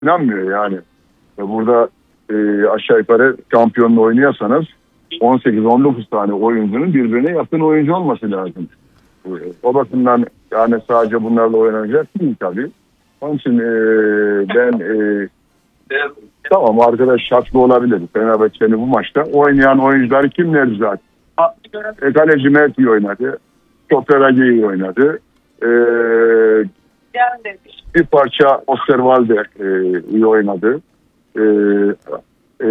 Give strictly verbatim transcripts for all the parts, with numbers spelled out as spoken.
inanmıyor yani. Burada e, aşağı yukarı şampiyonla oynuyorsanız on sekiz on dokuz tane oyuncunun birbirine yakın oyuncu olması lazım. O bakımdan yani sadece bunlarla oynanacak değil tabii. Onun için e, ben e, tamam arkadaş şartlı olabilir. Fenerbahçe'nin bu maçta oynayan oyuncuları kimler zaten? E, kaleci Mert iyi oynadı. Toperagi iyi oynadı. E, bir parça Osterwalde e, iyi oynadı. E, e,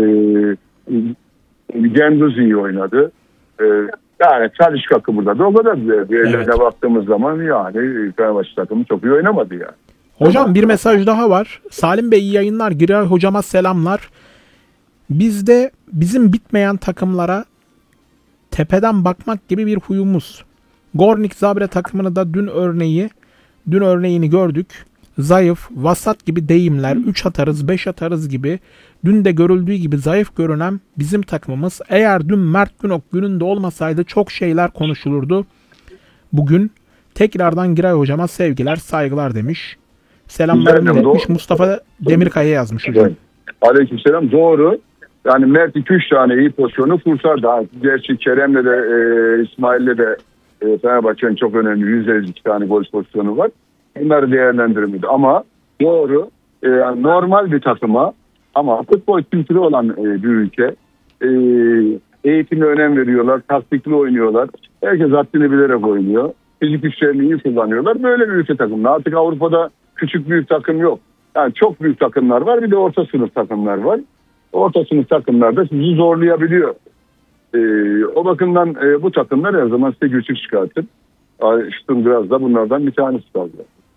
Genduz iyi oynadı. E, yani Çalışka burada da o kadar bir evet. Baktığımız zaman yani Fenerbahçe takımı çok iyi oynamadı yani. Hocam bir mesaj daha var. Salim Bey iyi yayınlar. Giray hocama selamlar. Bizde bizim bitmeyen takımlara tepeden bakmak gibi bir huyumuz. Gornik Zabre takımını da dün örneği, dün örneğini gördük. Zayıf, vasat gibi deyimler, üç atarız, beş atarız gibi dün de görüldüğü gibi zayıf görünen bizim takımımız. Eğer dün Mert Günok gününde olmasaydı çok şeyler konuşulurdu. Bugün tekrardan Giray hocama sevgiler, saygılar demiş. Selamlarını iletmiş. Mustafa Demirkaya yazmış hocam. Aleykümselam. Doğru. Yani Mert iki üç tane iyi pozisyonu kurtar daha. Gerçi Kerem'le de e, İsmail'le de e, Fenerbahçe'nin çok önemli yüz iki tane gol pozisyonu var. Bunları değerlendirmedi ama doğru. E, yani normal bir takıma ama futbol kültürü olan e, bir ülke. E, eğitime önem veriyorlar. Taktikli oynuyorlar. Herkes haddini bilerek oynuyor. Fizik güçlerini iyi kullanıyorlar. Böyle bir ülke takımı. Artık Avrupa'da küçük büyük takım yok. Yani çok büyük takımlar var. Bir de orta sınıf takımlar var. Orta sınıf takımlar da sizi zorlayabiliyor. Ee, o bakımdan e, bu takımlar her zaman size güçlük çıkartır. İşte biraz da bunlardan bir tanesi kaldı.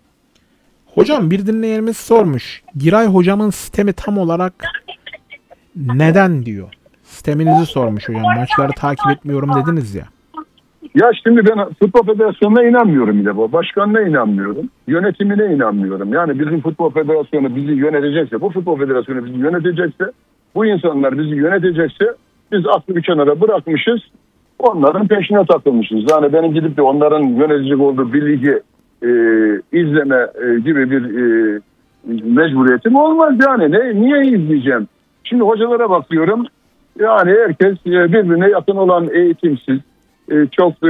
Hocam bir dinleyenimiz sormuş. Giray hocamın sistemi tam olarak neden diyor. Sisteminizi sormuş hocam. Maçları takip etmiyorum dediniz ya. Ya şimdi ben Futbol Federasyonu'na inanmıyorum bile bu. Başkanına inanmıyorum. Yönetimine inanmıyorum. Yani bizim Futbol Federasyonu bizi yönetecekse, bu Futbol Federasyonu bizi yönetecekse, bu insanlar bizi yönetecekse biz aklı bir kenara bırakmışız. Onların peşine takılmışız. Yani benim gidip de onların yönetecek olduğu bir ligi e, izleme e, gibi bir e, mecburiyetim olmaz yani. Ne, niye izleyeceğim? Şimdi hocalara bakıyorum. Yani herkes e, birbirine yakın olan eğitimsiz, e, çok e,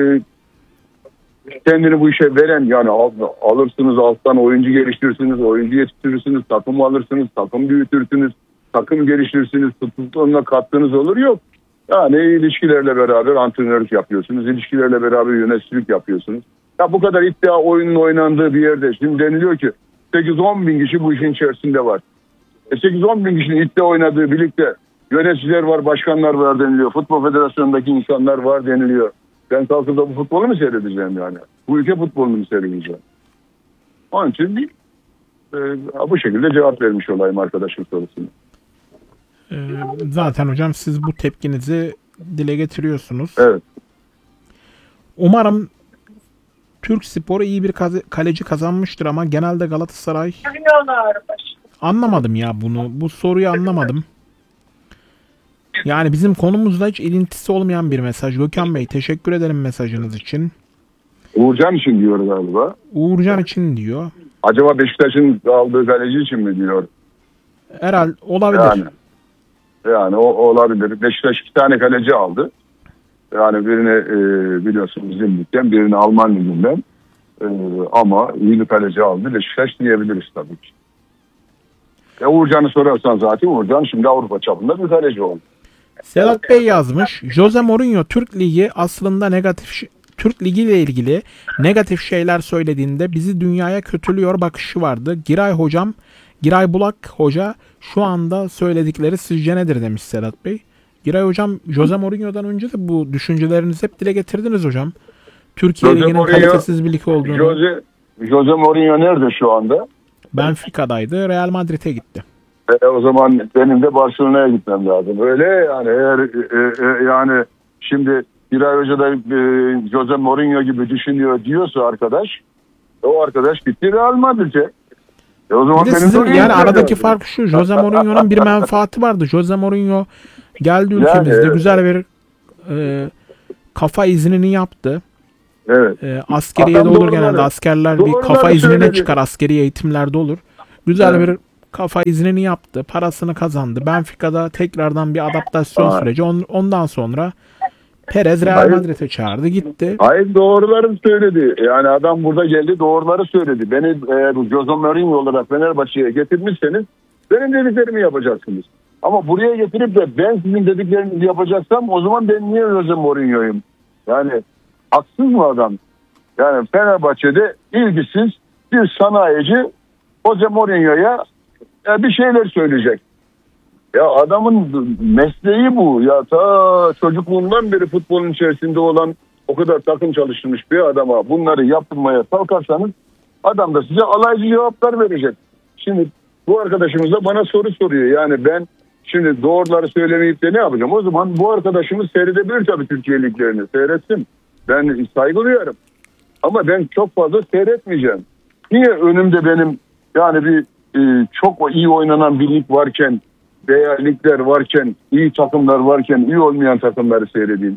kendini bu işe veren yani al, alırsınız alttan oyuncu geliştirirsiniz, oyuncu yetiştirirsiniz, takım alırsınız, takım büyütürsünüz, takım geliştirirsiniz, tutulduğuna kattığınız olur yok. Yani ilişkilerle beraber antrenörlük yapıyorsunuz, ilişkilerle beraber yöneticilik yapıyorsunuz. Ya bu kadar iddia oyunun oynandığı bir yerde şimdi deniliyor ki sekiz on bin kişi bu işin içerisinde var. E sekiz on bin kişinin iddia oynadığı birlikte yöneticiler var, başkanlar var deniliyor. Futbol Federasyonu'ndaki insanlar var deniliyor. Ben kalkıp da bu futbolu mu seyredeceğim yani? Bu ülke futbolunu mu seyredeceğim? Onun için e, bu şekilde cevap vermiş olayım arkadaşın sorusuna. Ee, zaten hocam siz bu tepkinizi dile getiriyorsunuz. Evet. Umarım Türk Sporu iyi bir kaleci kazanmıştır ama genelde Galatasaray anlamadım ya bunu. Bu soruyu anlamadım. Yani bizim konumuzla hiç ilintisi olmayan bir mesaj. Gökhan Bey teşekkür ederim mesajınız için. Uğurcan için diyor galiba. Uğurcan için diyor. Acaba Beşiktaş'ın aldığı kaleci için mi diyor? Herhal olabilir. Yani, yani o, o olabilir. Beşiktaş iki tane kaleci aldı. Yani birini e, biliyorsunuz bizim ligden, birini Alman liginden. E, ama iyi bir kaleci aldı. Beşiktaş diyebiliriz tabii ki. E, Uğurcan'ı sorarsan zaten Uğurcan şimdi Avrupa çapında bir kaleci oldu. Sedat Bey yazmış. Jose Mourinho Türk Ligi aslında negatif Türk Ligi ile ilgili negatif şeyler söylediğinde bizi dünyaya kötülüyor bakışı vardı. Giray hocam, Giray Bulak hoca şu anda söyledikleri sizce nedir demiş Sedat Bey. Giray hocam Jose Mourinho'dan önce de bu düşüncelerinizi hep dile getirdiniz hocam. Türkiye Jose Ligi'nin Mourinho, kalitesiz bir lig olduğunu. Jose, Jose Mourinho nerede şu anda? Benfica'daydı. Real Madrid'e gitti. E, o zaman benim de Barcelona'ya gitmem lazım. Öyle yani eğer e, e, yani şimdi Giray Hoca da e, Jose Mourinho gibi düşünüyor diyorsa arkadaş, o arkadaş gitti Real Madrid'e. E, o zaman bir de sizin yani aradaki lazım. Fark şu. Jose Mourinho'nun bir menfaati vardı. Jose Mourinho geldi ülkemizde yani, evet. Güzel bir e, kafa iznini yaptı. Evet. E, askeriye de olur genelde. Askerler bir kafa iznine çıkar. Askeri eğitimlerde olur. Güzel evet. bir Kafa iznini yaptı. Parasını kazandı. Benfica'da tekrardan bir adaptasyon Aa. süreci. On- ondan sonra Perez Real Hayır. Madrid'e çağırdı. Gitti. Hayır, doğruları söyledi. Yani adam burada geldi, doğruları söyledi. Beni eğer Jose Mourinho olarak Fenerbahçe'ye getirmişseniz benim dediklerimi yapacaksınız. Ama buraya getirip de ben sizin dediklerinizi yapacaksam o zaman ben niye Jose Mourinho'yum? Yani haksız mı adam? Yani Fenerbahçe'de ilgisiz bir sanayici Jose Mourinho'ya e, bir şeyler söyleyecek. Ya adamın mesleği bu. Ya ta çocukluğundan beri futbolun içerisinde olan, o kadar takım çalıştırmış bir adama bunları yaptırmaya kalkarsanız adam da size alaycı cevaplar verecek. Şimdi bu arkadaşımız da bana soru soruyor. Yani ben şimdi doğruları söylemeyip de ne yapacağım? O zaman bu arkadaşımız seyredebilir tabii Türkiye liglerini. Seyretsin. Ben saygı duyarım. Ama ben çok fazla seyretmeyeceğim. Niye önümde benim yani bir e, çok iyi oynanan bir lig varken veya ligler varken, iyi takımlar varken iyi olmayan takımları seyredeyim?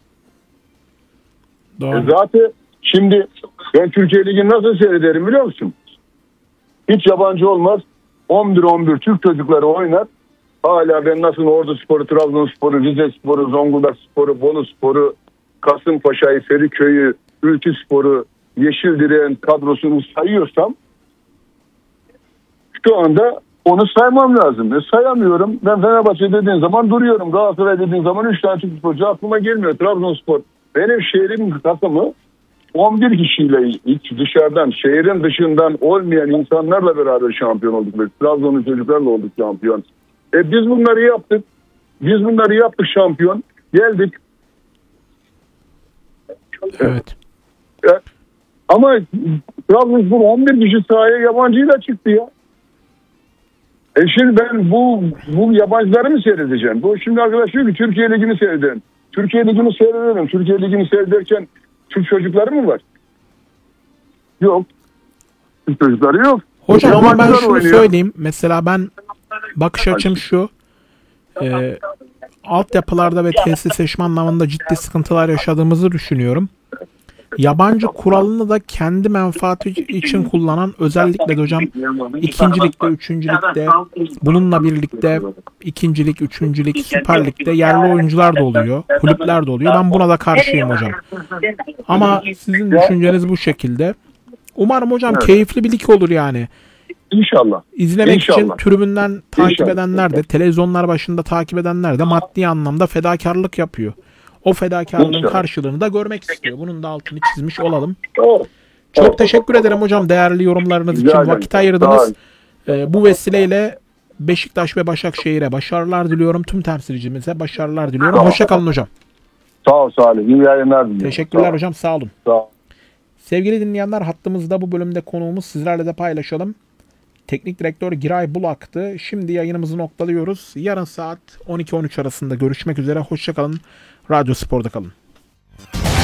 Doğru. E zaten şimdi ben Türkiye Ligi'ni nasıl seyrederim biliyor musun? Hiç yabancı olmaz. on bir on bir Türk çocukları oynar. Hala ben nasıl Orduspor'u, Trabzonspor'u, Rizespor'u, Zonguldakspor'u, Boluspor'u, Kasımpaşa'yı, Feriköy'ü, Ülküspor'u, Yeşildire'nin kadrosunu sayıyorsam şu anda onu saymam lazım. E sayamıyorum. Ben Fenerbahçe dediğin zaman duruyorum. Galatasaray dediğin zaman üç tane Türk sporcu aklıma gelmiyor. Trabzonspor. Benim şehrimin takımı on bir kişiyle hiç dışarıdan, şehrin dışından olmayan insanlarla beraber şampiyon olduk. Ve Trabzon'un çocuklarla olduk şampiyon. E biz bunları yaptık. Biz bunları yaptık şampiyon. Geldik. Evet. E, ama Trabzonspor on bir kişi sahaya yabancıyla çıktı ya. E şimdi ben bu bu yabancıları mı seyredeceğim? Bu şimdi arkadaş diyor ki Türkiye Ligi'ni seyredelim. Türkiye Ligi'ni seyrederim. Türkiye Ligi'ni seyrederken Türk çocukları mı var? Yok. Türk çocukları yok. Hocam ama ben Yabancılar şunu oynuyor. söyleyeyim. Mesela ben bakış açım şu. E, altyapılarda ve tesisleşme anlamında ciddi sıkıntılar yaşadığımızı düşünüyorum. Yabancı kuralını da kendi menfaati için kullanan, özellikle de hocam ikinci ligde, üçüncü ligde, bununla birlikte ikinci lig, üçüncü lig, Süper Lig'de yerli oyuncular da oluyor, kulüpler de oluyor. Ben buna da karşıyım hocam. Ama sizin düşünceniz bu şekilde. Umarım hocam Evet. keyifli bir lig olur yani. İnşallah. İzlemek İnşallah. için tribünden takip İnşallah. edenler de, televizyonlar başında takip edenler de maddi anlamda fedakarlık yapıyor. O fedakarlığın İnşallah. karşılığını da görmek istiyor. Bunun da altını çizmiş olalım. Doğru. Çok Evet. teşekkür ederim hocam değerli yorumlarınız Rica için. ederim. Vakit Sağ ayırdınız. olun. Ee, bu vesileyle Beşiktaş ve Başakşehir'e başarılar diliyorum. Tüm temsilcimize başarılar diliyorum. Sağ ol. Hoşça kalın hocam. Sağ ol Salih. İyi yayınlar diliyorum. Teşekkürler Sağ ol. hocam. Sağ olun. Sağ ol. Sevgili dinleyenler, hattımızda bu bölümde konuğumuz, sizlerle de paylaşalım. Teknik direktör Giray Bulak'tı. Şimdi yayınımızı noktalıyoruz. Yarın saat on iki on üç arasında görüşmek üzere. Hoşça kalın. Radyo Spor'da kalın.